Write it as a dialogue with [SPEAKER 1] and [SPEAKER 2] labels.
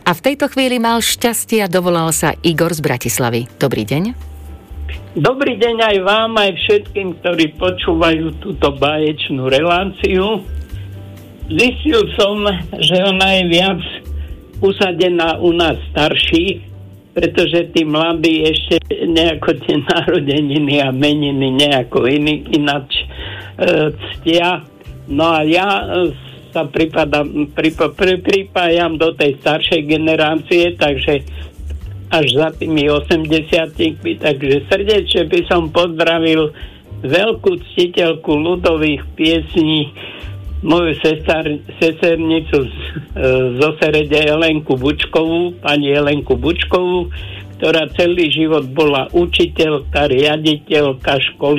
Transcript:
[SPEAKER 1] A v tejto chvíli mal šťastie a dovolal sa Igor z Bratislavy. Dobrý deň.
[SPEAKER 2] Dobrý deň aj vám, aj všetkým, ktorí počúvajú túto báječnú reláciu. Zistil som, že ona je viac usadená u nás starších, pretože tí mladí ešte nejako tie narodeniny a meniny nejako ináč ctia. No a ja sa pripájam do tej staršej generácie, takže až za tými 80-tými, takže srdečne by som pozdravil veľkú ctiteľku ľudových piesní, moju sesternicu zo Serede Jelenku Bučkovú, pani Jelenku Bučkovú, ktorá celý život bola učiteľka, riaditeľka školy